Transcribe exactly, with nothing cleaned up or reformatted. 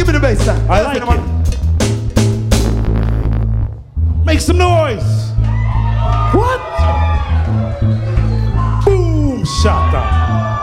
Give me the bass line. I like it. Make some noise. What? Boom, shaka.